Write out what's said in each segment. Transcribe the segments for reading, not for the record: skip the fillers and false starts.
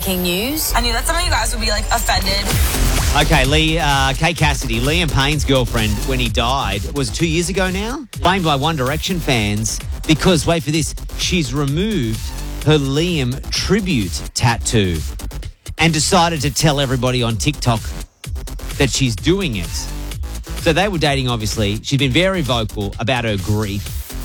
breaking news. I knew that some of you guys would be, like, offended. Okay, Kate Cassidy, Liam Payne's girlfriend, when he died, was 2 years ago now, blamed by One Direction fans because, wait for this, she's removed her Liam tribute tattoo and decided to tell everybody on TikTok that she's doing it. So they were dating, obviously. She'd been very vocal about her grief.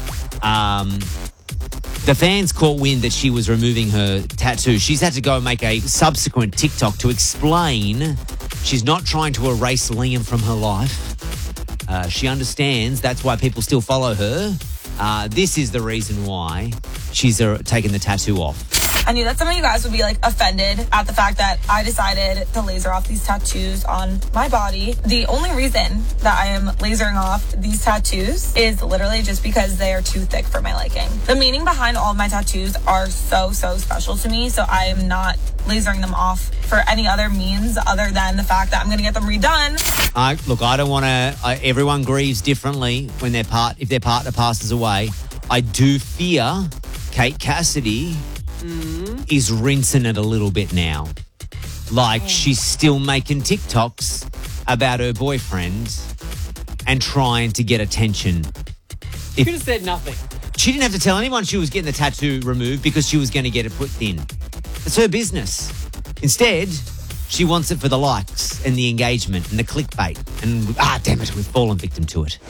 The fans caught wind that she was removing her tattoo. She's had to go and make a subsequent TikTok to explain she's not trying to erase Liam from her life. She understands that's why people still follow her. This is the reason why she's taken the tattoo off. I knew that some of you guys would be, like, offended at the fact that I decided to laser off these tattoos on my body. The only reason that I am lasering off these tattoos is literally just because they are too thick for my liking. The meaning behind all of my tattoos are so special to me, so I am not lasering them off for any other means other than the fact that I'm going to get them redone. Look, I don't want to... everyone grieves differently when if their partner passes away. I do fear Kate Cassidy is rinsing it a little bit now. Like, she's still making TikToks about her boyfriend and trying to get attention. She could have said nothing. She didn't have to tell anyone she was getting the tattoo removed because she was going to get it put in. It's her business. Instead, she wants it for the likes and the engagement and the clickbait. And, damn it, we've fallen victim to it.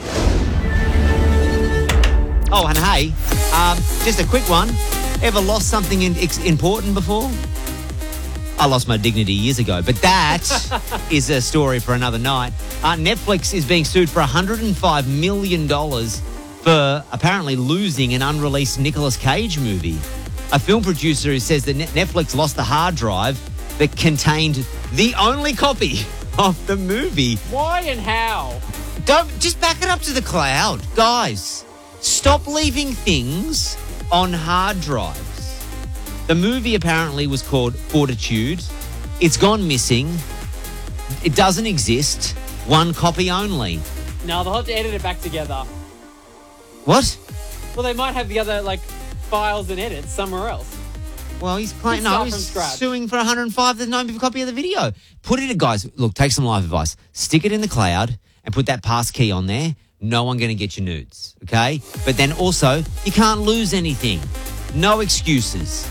Oh, and hey, just a quick one. Ever lost something important before? I lost my dignity years ago, but that is a story for another night. Netflix is being sued for $105 million for apparently losing an unreleased Nicolas Cage movie. A film producer says that Netflix lost the hard drive that contained the only copy of the movie. Why and how? Just back it up to the cloud. Guys, stop leaving things on hard drives. The movie apparently was called Fortitude. It's gone missing. It doesn't exist. One copy only. No, they'll have to edit it back together. What? Well, they might have the other, files and edits somewhere else. Well, he's scratch. suing for 105. There's no copy of the video. Put it in, guys. Look, take some live advice. Stick it in the cloud and put that pass key on there. No one going to get your nudes, okay? But then also, you can't lose anything. No excuses.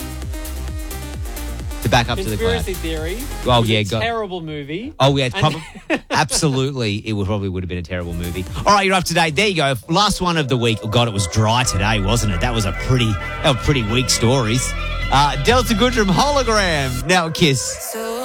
To back up to the cloud. Conspiracy theory. Oh, yeah. Terrible movie. Oh, yeah. Absolutely. It probably would have been a terrible movie. All right, you're up to date. There you go. Last one of the week. Oh, God, it was dry today, wasn't it? That was pretty weak stories. Delta Goodrem Hologram. Now a kiss. So